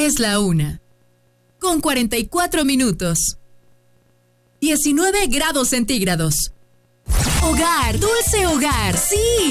Es la 1:44. 19 grados centígrados. Hogar, dulce hogar, sí.